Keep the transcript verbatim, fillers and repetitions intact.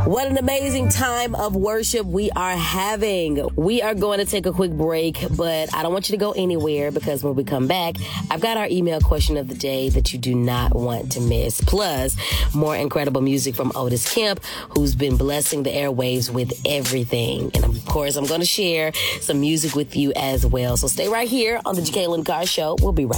What an amazing time of worship we are having. We are going to take a quick break, but I don't want you to go anywhere because when we come back, I've got our email question of the day that you do not want to miss. Plus, more incredible music from Otis Kemp, who's been blessing the airwaves with everything. And of course, I'm going to share some music with you as well. So stay right here on the Jacqueline Carr Show. We'll be right back.